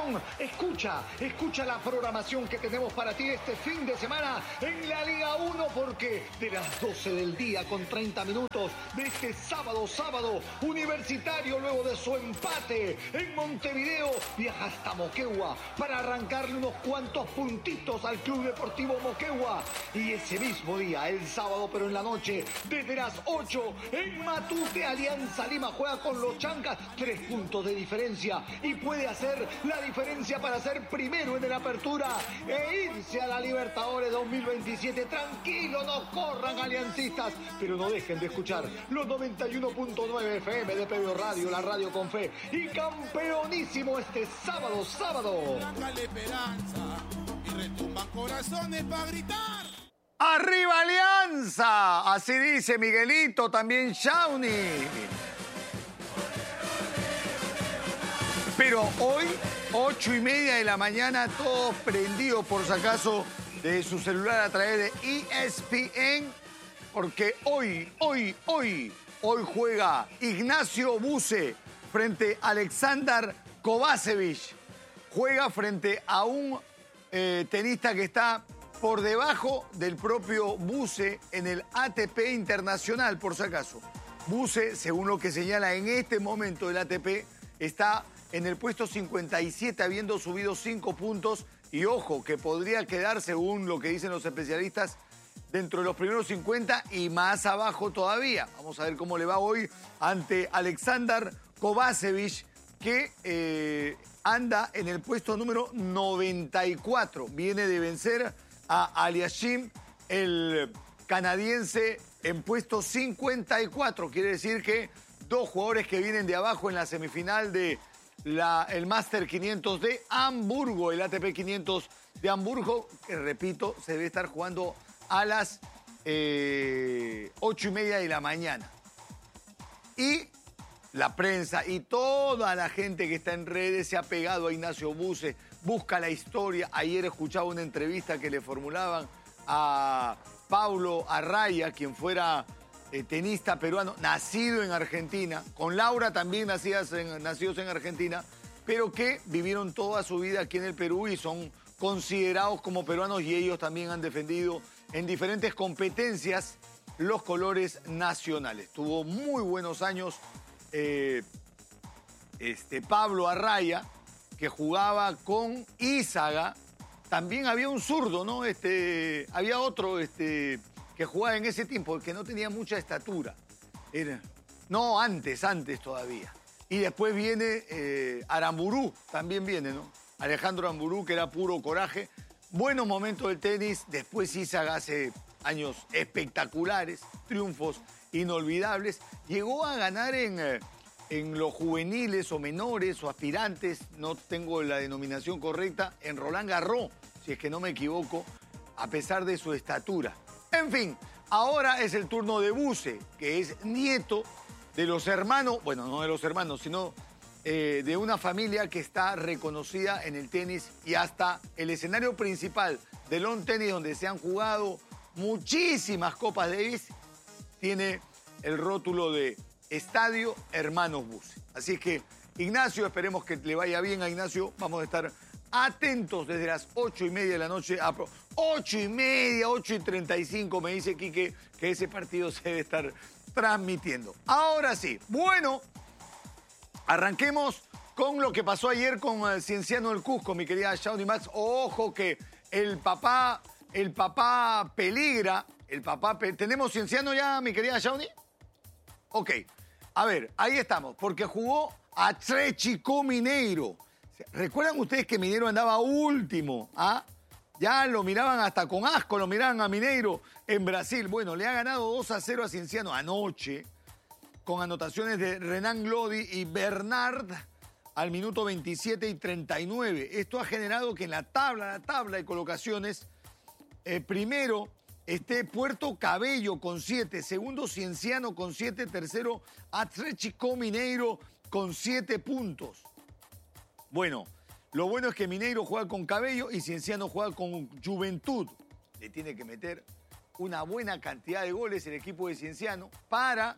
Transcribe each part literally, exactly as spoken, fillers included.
atención, escucha, escucha la programación que tenemos para ti este fin de semana en la Liga uno, porque de las doce del día con treinta minutos de este sábado, sábado, Universitario, luego de su empate en Montevideo, viaja hasta Moquegua para arrancarle unos cuantos puntitos al Club Deportivo Moquegua. Y ese mismo día, el sábado, pero en la noche, desde las ocho, en Matute, Alianza Lima juega con los Chancas, tres puntos de diferencia, y puede hacer la diferencia para ser primero en la apertura e irse a la Libertadores dos mil veintisiete. Tranquilo, no corran, aliancistas, pero no dejen de escuchar los noventa y uno punto nueve F M de P B Radio, la radio con fe, y campeonísimo este sábado, sábado. Y retumban corazones para gritar. ¡Arriba Alianza! Así dice Miguelito, también Shawnee. Pero hoy, ocho y media de la mañana, todos prendidos por si acaso de su celular a través de E S P N, porque hoy, hoy, hoy, hoy juega Ignacio Buse frente a Alexander Kovacevic. Juega frente a un eh, tenista que está por debajo del propio Buse en el A T P internacional, por si acaso. Buse, según lo que señala en este momento el A T P, está en el puesto cincuenta y siete, habiendo subido cinco puntos. Y ojo, que podría quedar, según lo que dicen los especialistas, dentro de los primeros cincuenta y más abajo todavía. Vamos a ver cómo le va hoy ante Alexander Kovacevic, que eh, anda en el puesto número noventa y cuatro. Viene de vencer a Aliashim, el canadiense, en puesto cincuenta y cuatro. Quiere decir que dos jugadores que vienen de abajo en la semifinal de la, el Master quinientos de Hamburgo, el A T P quinientos de Hamburgo, que repito, se debe estar jugando a las eh, ocho y media de la mañana. Y la prensa y toda la gente que está en redes se ha pegado a Ignacio Buse, busca la historia. Ayer escuchaba una entrevista que le formulaban a Paulo Arraya, quien fuera eh, tenista peruano, nacido en Argentina, con Laura también nacidas en, nacidos en Argentina, pero que vivieron toda su vida aquí en el Perú y son considerados como peruanos, y ellos también han defendido en diferentes competencias los colores nacionales. Tuvo muy buenos años eh, este, Pablo Arraya, que jugaba con Izaga. También había un zurdo, ¿no? Este, había otro este, que jugaba en ese tiempo, que no tenía mucha estatura. Era, no, antes, antes todavía. Y después viene eh, Aramburú, también viene, ¿no? Alejandro Aramburú, que era puro coraje. Buenos momentos del tenis. Después Izaga hace años espectaculares, triunfos inolvidables. Llegó a ganar en... Eh, en los juveniles o menores o aspirantes, no tengo la denominación correcta, en Roland Garros, si es que no me equivoco, a pesar de su estatura. En fin, ahora es el turno de Buse, que es nieto de los hermanos, bueno, no de los hermanos, sino eh, de una familia que está reconocida en el tenis, y hasta el escenario principal del lawn tenis, donde se han jugado muchísimas Copas Davis, tiene el rótulo de Estadio Hermanos Buse. Así es que, Ignacio, esperemos que le vaya bien a Ignacio. Vamos a estar atentos desde las ocho y media de la noche. A ocho y media, ocho y treinta y cinco, me dice Quique que ese partido se debe estar transmitiendo. Ahora sí, bueno, arranquemos con lo que pasó ayer con el Cienciano del Cusco, mi querida Shawnee Max. Ojo que el papá, el papá peligra, el papá... Pe... ¿Tenemos Cienciano ya, mi querida Shawnee? Ok. A ver, ahí estamos, porque jugó Atlético Mineiro. ¿Recuerdan ustedes que Mineiro andaba último? ¿Ah? Ya lo miraban hasta con asco, lo miraban a Mineiro en Brasil. Bueno, le ha ganado dos a cero a Cienciano anoche, con anotaciones de Renan Lodi y Bernard al minuto veintisiete y treinta y nueve. Esto ha generado que en la tabla, la tabla de colocaciones, eh, primero esté Puerto Cabello con siete, segundo Cienciano con siete, tercero Atlético Mineiro con siete puntos. Bueno, lo bueno es que Mineiro juega con Cabello y Cienciano juega con Juventud. Le tiene que meter una buena cantidad de goles el equipo de Cienciano para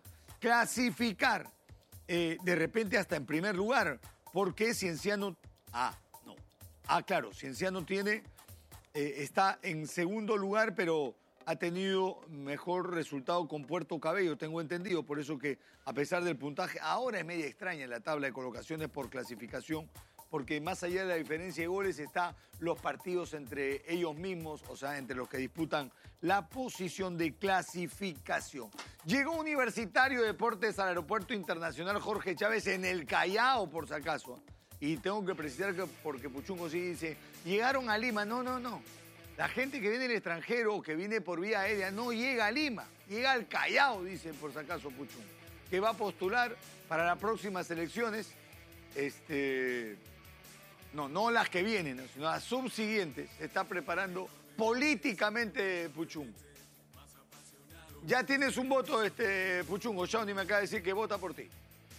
clasificar eh, de repente hasta en primer lugar, porque Cienciano... Ah, no, Ah, claro, Cienciano tiene, eh, está en segundo lugar, pero ha tenido mejor resultado con Puerto Cabello, tengo entendido. Por eso que, a pesar del puntaje, ahora es media extraña la tabla de colocaciones por clasificación, porque más allá de la diferencia de goles está los partidos entre ellos mismos, o sea, entre los que disputan la posición de clasificación. Llegó Universitario de Deportes al Aeropuerto Internacional Jorge Chávez en el Callao, por si acaso. Y tengo que precisar que, porque Puchungo sí dice, llegaron a Lima. No, no, no. La gente que viene del extranjero o que viene por vía aérea no llega a Lima, llega al Callao, dice por si acaso Puchungo, que va a postular para las próximas elecciones. Este... No, no las que vienen, sino las subsiguientes. Se está preparando políticamente Puchungo. Ya tienes un voto, este Puchungo. Shawnee me acaba de decir que vota por ti.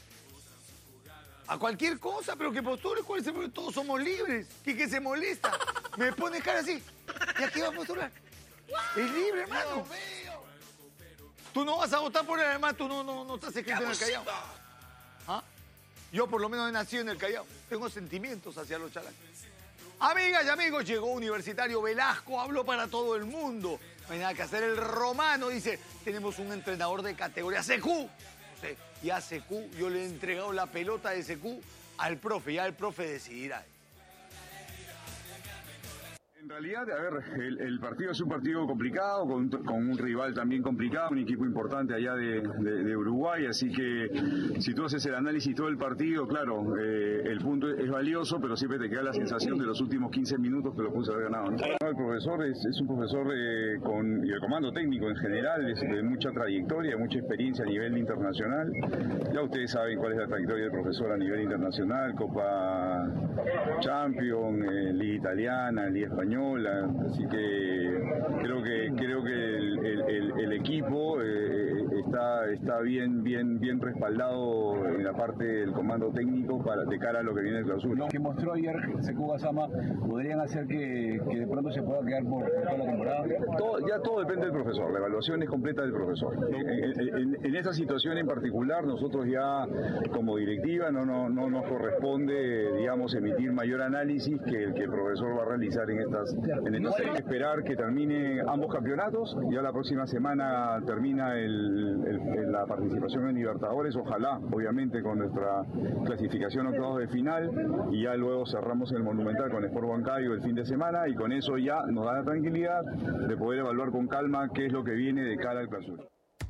A cualquier cosa, pero que postule. ¿Cuál es el problema? Todos somos libres. ¿Qué se molesta? Me pone cara así. ¿Y aquí va a postular? Es libre, hermano. Tú no vas a votar por él, además tú no, no, no estás escrito en el Callao. ¿Ah? Yo por lo menos he nacido en el Callao. Tengo sentimientos hacia los chalacos. Amigas y amigos, llegó Universitario Velasco, habló para todo el mundo. No hay nada que hacer. El romano dice, tenemos un entrenador de categoría C Q. No sé, y a C Q, yo le he entregado la pelota de C Q al profe. Ya el profe decidirá. En realidad, a ver, el, el partido es un partido complicado, con, con un rival también complicado, un equipo importante allá de, de, de Uruguay, así que si tú haces el análisis todo el partido, claro, eh, el punto es valioso, pero siempre te queda la sensación de los últimos quince minutos que lo puso haber ganado, ¿no? El profesor es, es un profesor eh, con, y el comando técnico en general es de mucha trayectoria, mucha experiencia a nivel internacional. Ya ustedes saben cuál es la trayectoria del profesor a nivel internacional, Copa Champions, eh, Liga Italiana, Liga Española. Así que creo que creo que el, el, el equipo eh, está está bien bien bien respaldado en la parte del comando técnico para de cara a lo que viene el clausura. Lo que mostró ayer C Q Basama podrían hacer que, que de pronto se pueda quedar por, por toda la temporada. Todo, ya todo depende del profesor, la evaluación es completa del profesor. En, en, en esta situación en particular nosotros ya como directiva no, no, no nos corresponde, digamos, emitir mayor análisis que el que el profesor va a realizar en esta En esta serie. Esperar que termine ambos campeonatos. Ya la próxima semana termina el, el, la participación en Libertadores. Ojalá, obviamente, con nuestra clasificación a octavos de final. Y ya luego cerramos el Monumental con Sport Huancayo el fin de semana. Y con eso ya nos da la tranquilidad de poder evaluar con calma qué es lo que viene de cara al clausura.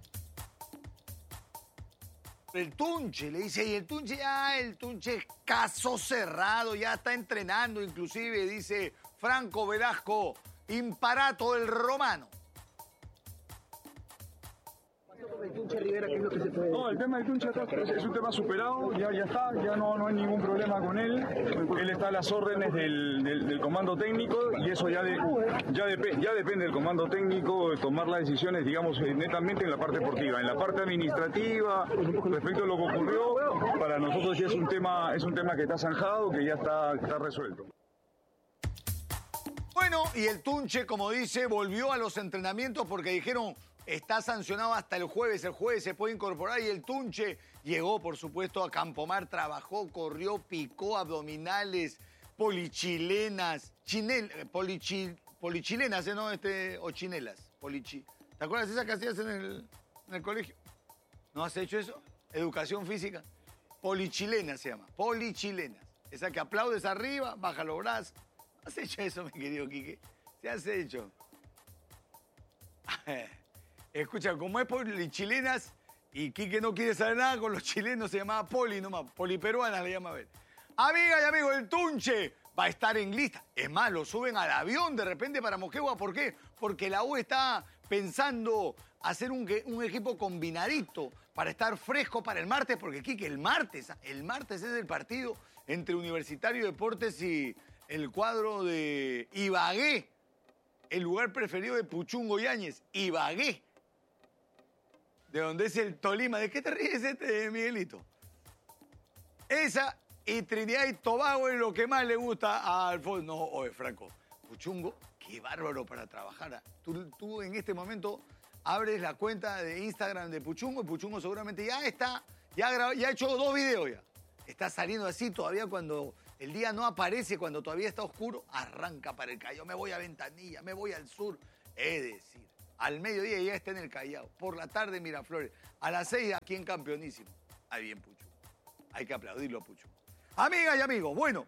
El Tunche, le dice, y el Tunche, ya, el Tunche es caso cerrado, ya está entrenando, inclusive, dice Franco Velasco, imparato del romano. El Tunche Rivera, ¿qué es lo que se puede decir? No, el tema del Tunche es, es un tema superado, ya, ya está, ya no, no hay ningún problema con él. Él está a las órdenes del, del, del comando técnico y eso ya, de, ya, dep ya depende del comando técnico de tomar las decisiones, digamos, netamente en la parte deportiva. En la parte administrativa, respecto a lo que ocurrió, para nosotros ya es un tema, es un tema que está zanjado, que ya está, está resuelto. Bueno, y el Tunche, como dice, volvió a los entrenamientos porque dijeron, está sancionado hasta el jueves, el jueves se puede incorporar y el Tunche llegó, por supuesto, a Campomar, trabajó, corrió, picó abdominales, polichilenas, chinel, polichi, polichilenas, ¿eh, no? Este, o chinelas, polichi. ¿Te acuerdas de esas que hacías en el, en el colegio? ¿No has hecho eso? Educación física. Polichilenas se llama, polichilenas. Esa que aplaudes arriba, baja los brazos. ¿Has hecho eso, mi querido Quique? ¿Se has hecho? Escucha, como es polichilenas y Quique no quiere saber nada con los chilenos, se llamaba poli nomás, poliperuanas le llama a ver. Amiga y amigo, el Tunche va a estar en lista. Es más, lo suben al avión de repente para Moquegua. ¿Por qué? Porque la U está pensando hacer un, un equipo combinadito para estar fresco para el martes, porque Quique, el martes, el martes es el partido entre Universitario de Deportes y el cuadro de Ibagué, el lugar preferido de Puchungo Yáñez, Ibagué, de donde es el Tolima. ¿De qué te ríes este, Miguelito? Esa y Trinidad y Tobago es lo que más le gusta a Alfonso. No, oye, Franco, Puchungo, qué bárbaro para trabajar. ¿eh? Tú, tú en este momento abres la cuenta de Instagram de Puchungo y Puchungo seguramente ya está, ya, ya ha hecho dos videos ya. Está saliendo así todavía cuando El día no aparece cuando todavía está oscuro, arranca para el Callao. Me voy a Ventanilla, me voy al sur. Es decir, al mediodía ya está en el Callao. Por la tarde Miraflores. A las seis aquí en Campeonísimo. Ahí bien, Puchu. Hay que aplaudirlo, Puchu. Amigas y amigos, bueno,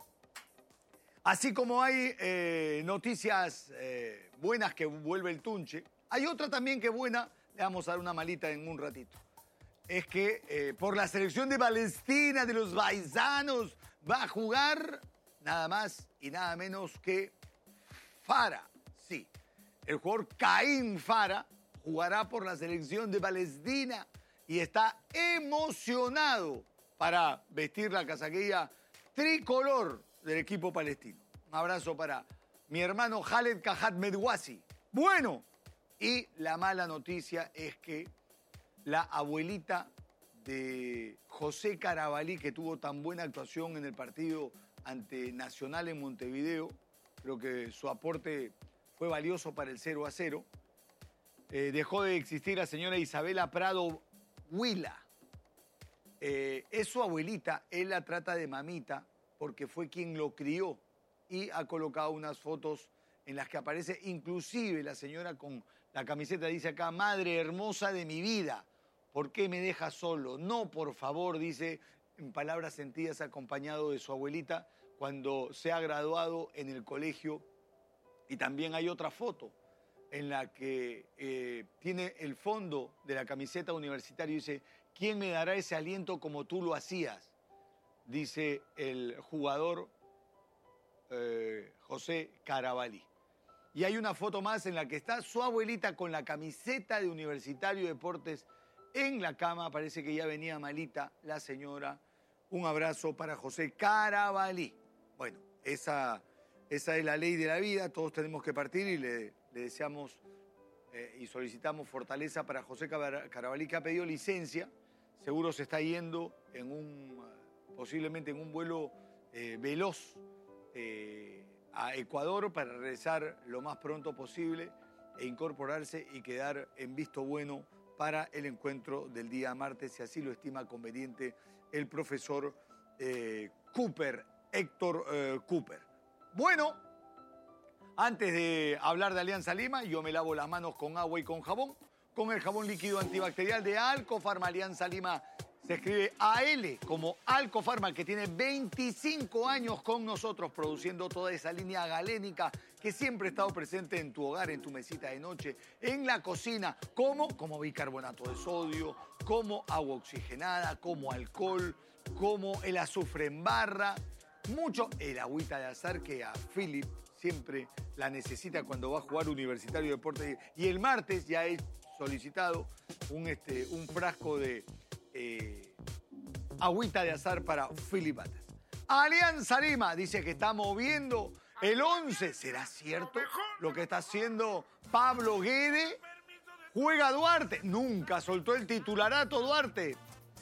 así como hay eh, noticias eh, buenas que vuelve el Tunche, hay otra también que buena, le vamos a dar una malita en un ratito. Es que eh, por la selección de Palestina, de los paisanos, va a jugar nada más y nada menos que Fara. Sí, el jugador Caín Fara jugará por la selección de Palestina y está emocionado para vestir la casaquilla tricolor del equipo palestino. Un abrazo para mi hermano Khaled Kahat Medwasi. Bueno, y la mala noticia es que la abuelita de José Carabalí, que tuvo tan buena actuación en el partido ante Nacional en Montevideo, creo que su aporte fue valioso para el cero a cero, eh, dejó de existir la señora Isabela Prado Huila. Eh, es su abuelita, él la trata de mamita porque fue quien lo crió y ha colocado unas fotos en las que aparece inclusive la señora con la camiseta, dice acá, madre hermosa de mi vida, ¿por qué me dejas solo? No, por favor, dice en palabras sentidas acompañado de su abuelita cuando se ha graduado en el colegio. Y también hay otra foto en la que eh, tiene el fondo de la camiseta universitaria y dice, ¿quién me dará ese aliento como tú lo hacías? Dice el jugador eh, José Carabalí. Y hay una foto más en la que está su abuelita con la camiseta de Universitario Deportes en la cama. Parece que ya venía malita la señora. Un abrazo para José Carabalí. Bueno, esa, esa es la ley de la vida. Todos tenemos que partir y le, le deseamos eh, y solicitamos fortaleza para José Carabalí, que ha pedido licencia. Seguro se está yendo en un, posiblemente en un vuelo eh, veloz eh, a Ecuador para regresar lo más pronto posible e incorporarse y quedar en visto bueno para el encuentro del día martes, si así lo estima conveniente el profesor eh, Cooper, Héctor eh, Cooper. Bueno, antes de hablar de Alianza Lima, yo me lavo las manos con agua y con jabón, con el jabón líquido antibacterial de Alcofarma. Alianza Lima se escribe A L como Alcofarma, que tiene veinticinco años con nosotros produciendo toda esa línea galénica que siempre ha estado presente en tu hogar, en tu mesita de noche, en la cocina, como, como bicarbonato de sodio, como agua oxigenada, como alcohol, como el azufre en barra, mucho el agüita de azar que a Philip siempre la necesita cuando va a jugar Universitario de Deportes. Y el martes ya he solicitado un, este, un frasco de eh, agüita de azar para Philip Batas. Alianza Lima dice que está moviendo el once. ¿Será cierto lo que está haciendo Pablo Guede? Juega Duarte. Nunca soltó el titularato Duarte.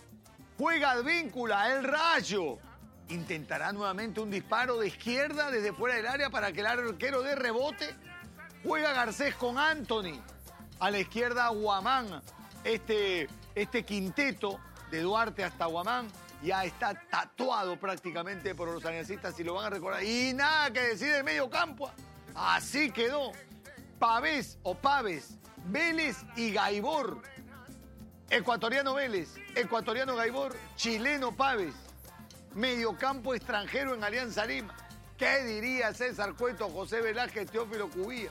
Juega Advíncula, el Rayo. Intentará nuevamente un disparo de izquierda desde fuera del área para que el arquero dé rebote. Juega Garcés con Anthony. A la izquierda Guamán. Este, este quinteto de Duarte hasta Guamán ya está tatuado prácticamente por los aliancistas y lo van a recordar. Y nada que decir del medio campo. Así quedó. Pavés o Paves, Vélez y Gaibor. Ecuatoriano Vélez, ecuatoriano Gaibor, chileno Paves. Mediocampo extranjero en Alianza Lima. ¿Qué diría César Cueto, José Velázquez, Teófilo Cubilla?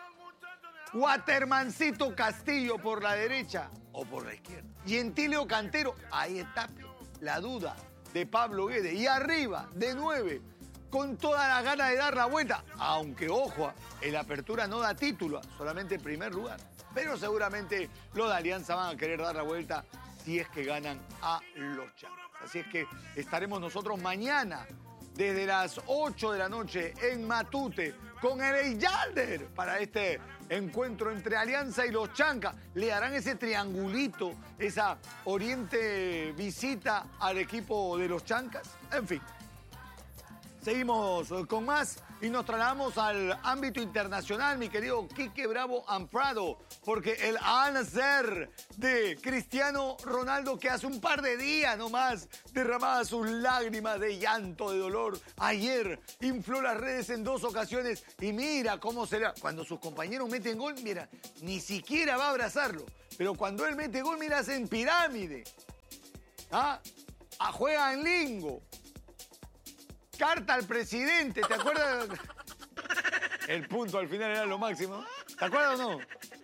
Watermancito Castillo por la derecha o por la izquierda. Y Entilio Cantero, ahí está la duda de Pablo Guede. Y arriba, de nueve, con toda la gana de dar la vuelta. Aunque, ojo, el Apertura no da título, solamente en primer lugar. Pero seguramente los de Alianza van a querer dar la vuelta si es que ganan a los Chancas. Así es que estaremos nosotros mañana desde las ocho de la noche en Matute con el Eyalder para este encuentro entre Alianza y los Chancas. Le harán ese triangulito, esa oriente visita al equipo de los Chancas. En fin, Seguimos con más y nos trasladamos al ámbito internacional, mi querido Quique Bravo Amprado, porque el Al-Nassr de Cristiano Ronaldo, que hace un par de días nomás derramaba sus lágrimas de llanto, de dolor, ayer infló las redes en dos ocasiones y mira cómo será. Cuando sus compañeros meten gol, mira, ni siquiera va a abrazarlo, pero cuando él mete gol, mira, hacen pirámide. ¿Ah? Ah, juega en lingo. Carta al presidente, ¿te acuerdas? El punto al final era lo máximo. ¿Te acuerdas o no?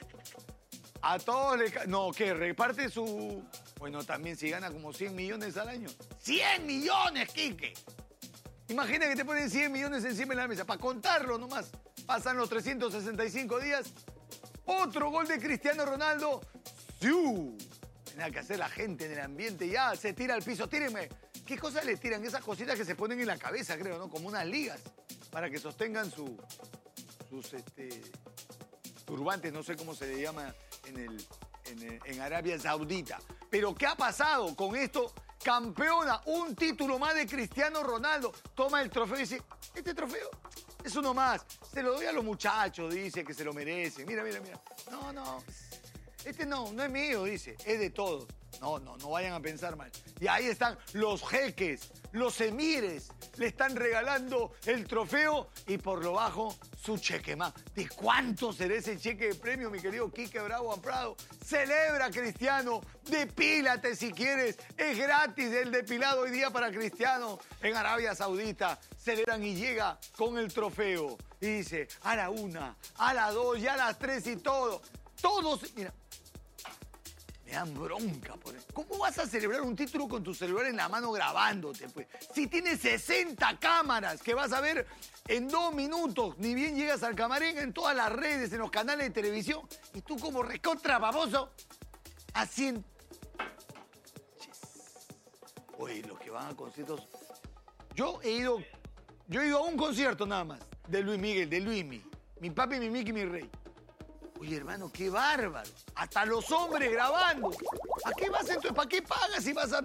A todos le... No, ¿qué? Reparte su... Bueno, también si gana como cien millones al año. ¡cien millones, Quique! Imagina que te ponen cien millones encima de la mesa. Para contarlo nomás. Pasan los trescientos sesenta y cinco días. Otro gol de Cristiano Ronaldo. ¡Siu! Tiene que hacer la gente en el ambiente. Ya, se tira al piso. Tírenme. ¿Qué cosas le tiran? Esas cositas que se ponen en la cabeza, creo, ¿no? Como unas ligas, para que sostengan su, sus este, turbantes, no sé cómo se le llama en, el, en, el, en Arabia Saudita. Pero ¿qué ha pasado con esto? Campeona, un título más de Cristiano Ronaldo. Toma el trofeo y dice, este trofeo es uno más. Se lo doy a los muchachos, dice, que se lo merecen. Mira, mira, mira. No, no, este no, no es mío, dice, es de todos. No, no, no vayan a pensar mal. Y ahí están los jeques, los emires, le están regalando el trofeo y por lo bajo su cheque más. ¿De cuánto será ese cheque de premio, mi querido Quique Bravo Amprado? Celebra, Cristiano, depílate si quieres. Es gratis el depilado hoy día para Cristiano en Arabia Saudita. Celebran y llega con el trofeo. Y dice, a la una, a la dos y a las tres y todo. Todos, mira. Me dan bronca por eso. ¿Cómo vas a celebrar un título con tu celular en la mano grabándote, pues? Si tienes sesenta cámaras que vas a ver en dos minutos, ni bien llegas al camarín, en todas las redes, en los canales de televisión, y tú como recontra baboso, haciendo... Oye, los que van a conciertos... Yo he ido... Yo he ido a un concierto nada más, de Luis Miguel, de Luismi. Mi papi, mi Mickey, mi rey. Oye, hermano, qué bárbaro. Hasta los hombres grabando. ¿A qué vas entonces? ¿Para qué pagas si vas a...?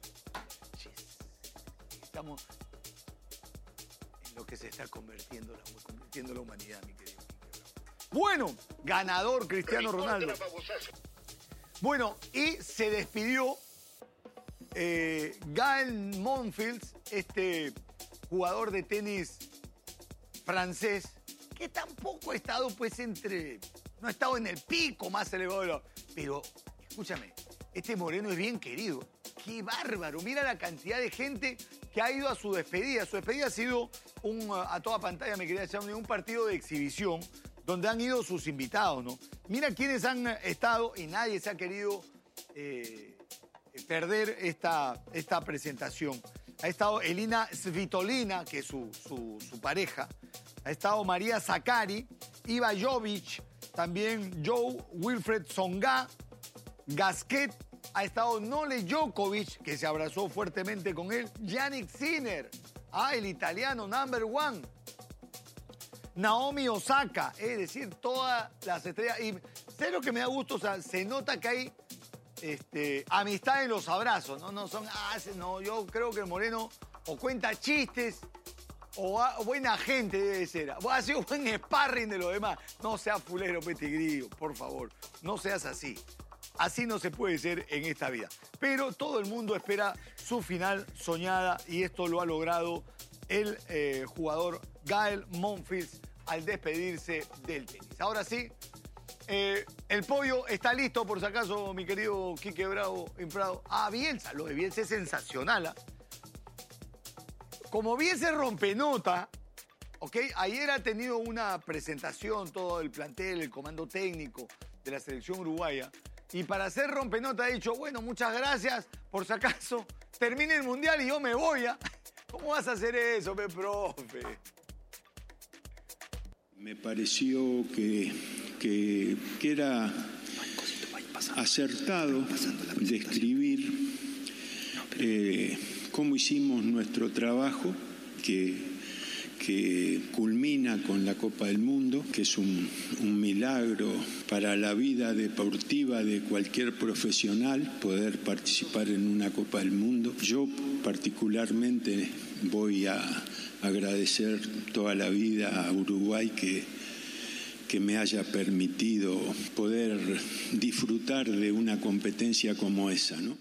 Estamos en lo que se está convirtiendo la, convirtiendo la humanidad, mi querido. Bueno, ganador Cristiano Ronaldo. Bueno, y se despidió eh, Gael Monfils, este jugador de tenis francés, que tampoco ha estado pues entre... No ha estado en el pico más elevado. Pero, escúchame, este moreno es bien querido. ¡Qué bárbaro! Mira la cantidad de gente que ha ido a su despedida. Su despedida ha sido un, a toda pantalla, me quería echar un partido de exhibición donde han ido sus invitados, ¿no? Mira quiénes han estado y nadie se ha querido eh, perder esta, esta presentación. Ha estado Elina Svitolina, que es su, su, su pareja. Ha estado María Zakari, Iva Jovic, también Joe Wilfred Tsonga, Gasquet, ha estado Nole Djokovic, que se abrazó fuertemente con él, Yannick Sinner, ah, el italiano number one, Naomi Osaka, es decir, todas las estrellas. Y sé lo que me da gusto, o sea, se nota que hay este, amistad en los abrazos, ¿no? No son, ah, no, yo creo que el moreno o cuenta chistes, o a, buena gente debe ser. Ha sido buen sparring de los demás. No seas fulero, petigrillo, por favor. No seas así. Así no se puede ser en esta vida. Pero todo el mundo espera su final soñada y esto lo ha logrado el eh, jugador Gael Monfils al despedirse del tenis. Ahora sí, eh, el pollo está listo, por si acaso, mi querido Quique Bravo Imprado. Ah, Bielsa. Lo de Bielsa es sensacional, ¿eh? Como Bielsa rompenota, ¿ok? Ayer ha tenido una presentación, todo el plantel, el comando técnico de la selección uruguaya. Y para hacer rompenota ha dicho, bueno, muchas gracias, por si acaso, termine el Mundial y yo me voy, ¿ah? ¿Cómo vas a hacer eso, pe, profe? Me pareció que, que, que era acertado describir eh, cómo hicimos nuestro trabajo, que, que culmina con la Copa del Mundo, que es un, un milagro para la vida deportiva de cualquier profesional poder participar en una Copa del Mundo. Yo particularmente voy a agradecer toda la vida a Uruguay que, que me haya permitido poder disfrutar de una competencia como esa, ¿no?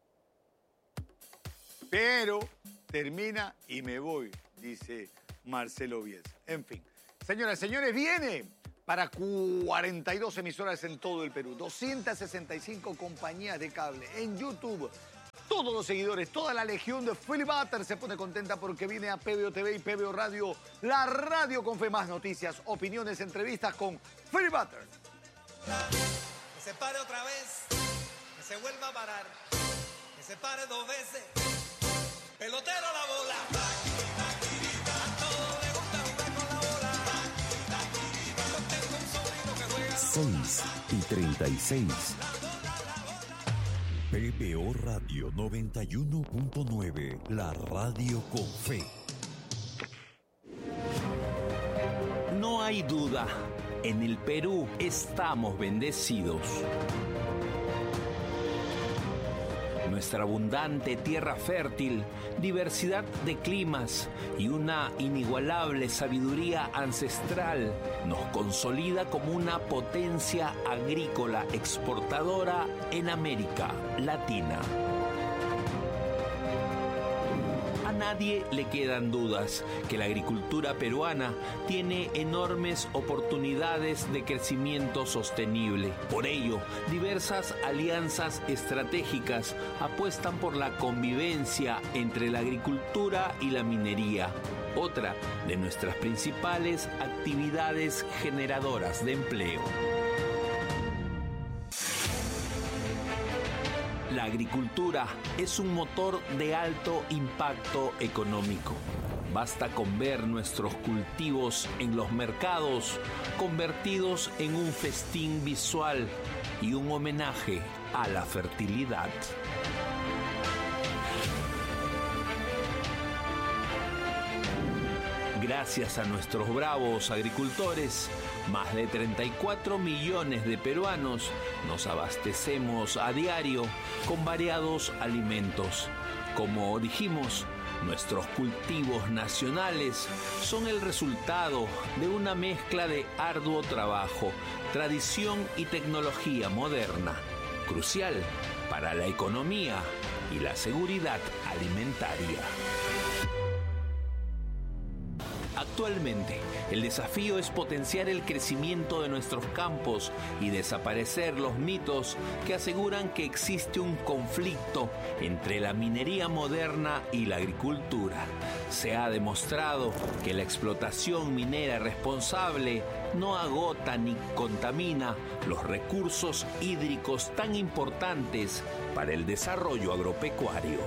Pero termina y me voy, dice Marcelo Bielsa. En fin, señoras y señores, viene para cuarenta y dos emisoras en todo el Perú, doscientas sesenta y cinco compañías de cable, en YouTube. Todos los seguidores, toda la legión de Philly Butter se pone contenta porque viene a P B O T V y P B O Radio, la radio con fe, más noticias, opiniones, entrevistas con Philly Butter. Que se pare otra vez, que se vuelva a parar, que se pare dos veces. Pelotero la bola. A todos les gusta jugar con la bola. Yo tengo un sobrino que juega. seis y treinta y seis. P B O Radio noventa y uno punto nueve, la radio con fe. No hay duda, en el Perú estamos bendecidos. Nuestra abundante tierra fértil, diversidad de climas y una inigualable sabiduría ancestral nos consolida como una potencia agrícola exportadora en América Latina. A nadie le quedan dudas que la agricultura peruana tiene enormes oportunidades de crecimiento sostenible. Por ello, diversas alianzas estratégicas apuestan por la convivencia entre la agricultura y la minería, otra de nuestras principales actividades generadoras de empleo. La agricultura es un motor de alto impacto económico. Basta con ver nuestros cultivos en los mercados convertidos en un festín visual y un homenaje a la fertilidad. Gracias a nuestros bravos agricultores, más de treinta y cuatro millones de peruanos nos abastecemos a diario con variados alimentos. Como dijimos, nuestros cultivos nacionales son el resultado de una mezcla de arduo trabajo, tradición y tecnología moderna, crucial para la economía y la seguridad alimentaria. Actualmente, el desafío es potenciar el crecimiento de nuestros campos y desaparecer los mitos que aseguran que existe un conflicto entre la minería moderna y la agricultura. Se ha demostrado que la explotación minera responsable no agota ni contamina los recursos hídricos tan importantes para el desarrollo agropecuario.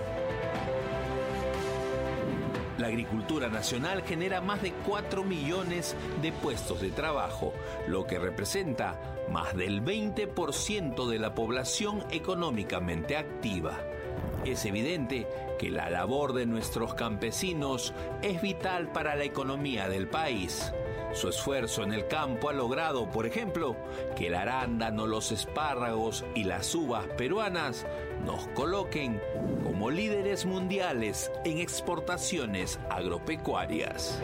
La agricultura nacional genera más de cuatro millones de puestos de trabajo, lo que representa más del veinte por ciento de la población económicamente activa. Es evidente que la labor de nuestros campesinos es vital para la economía del país. Su esfuerzo en el campo ha logrado, por ejemplo, que el arándano, los espárragos y las uvas peruanas nos coloquen como líderes mundiales en exportaciones agropecuarias.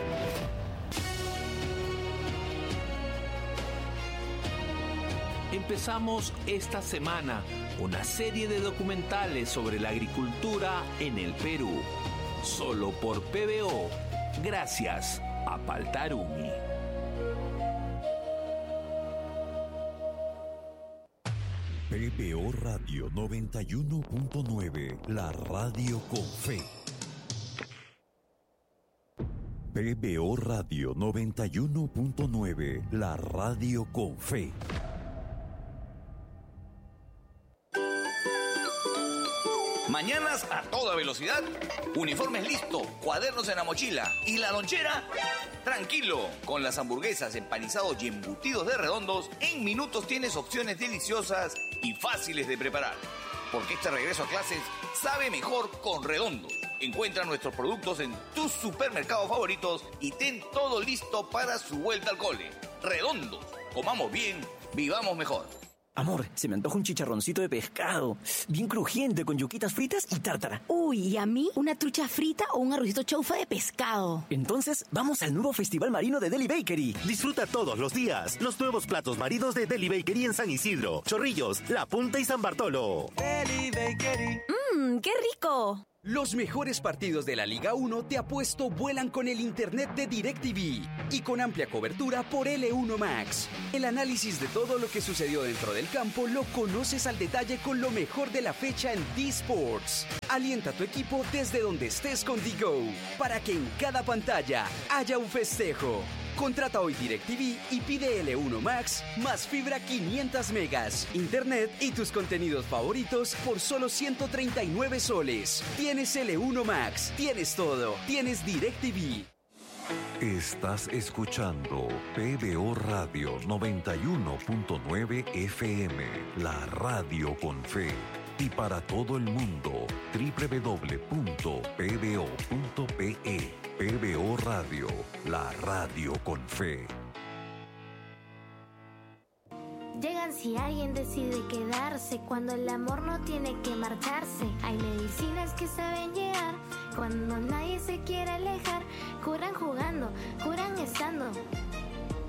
Empezamos esta semana una serie de documentales sobre la agricultura en el Perú, solo por P B O, gracias a Paltarumi. P B O Radio noventa y uno punto nueve, la radio con fe. P B O Radio noventa y uno punto nueve, la radio con fe. Mañanas a toda velocidad, uniformes listo, cuadernos en la mochila y la lonchera. Tranquilo, con las hamburguesas, empanizados y embutidos de Redondos, en minutos tienes opciones deliciosas y fáciles de preparar. Porque este regreso a clases sabe mejor con Redondos. Encuentra nuestros productos en tus supermercados favoritos y ten todo listo para su vuelta al cole. Redondos, comamos bien, vivamos mejor. Amor, se me antoja un chicharroncito de pescado, bien crujiente, con yuquitas fritas y tártara. Uy, ¿y a mí? ¿Una trucha frita o un arrocito chaufa de pescado? Entonces, vamos al nuevo Festival Marino de Deli Bakery. Disfruta todos los días los nuevos platos marinos de Deli Bakery en San Isidro, Chorrillos, La Punta y San Bartolo. Deli Bakery. ¡Mmm, qué rico! Los mejores partidos de la Liga uno te apuesto vuelan con el internet de DirecTV y con amplia cobertura por L uno Max. El análisis de todo lo que sucedió dentro del campo lo conoces al detalle con lo mejor de la fecha en D-Sports. Alienta a tu equipo desde donde estés con D-Go para que en cada pantalla haya un festejo. Contrata hoy DirecTV y pide L uno Max más fibra quinientos megas, internet y tus contenidos favoritos por solo ciento treinta y nueve soles. Tienes L uno Max, tienes todo, tienes DirecTV. Estás escuchando P B O Radio noventa y uno punto nueve F M, la radio con fe. Y para todo el mundo, doble u doble u doble u punto p b o punto p e. P B O Radio, la radio con fe. Llegan si alguien decide quedarse, cuando el amor no tiene que marcharse. Hay medicinas que saben llegar, cuando nadie se quiere alejar. Curan jugando, curan estando.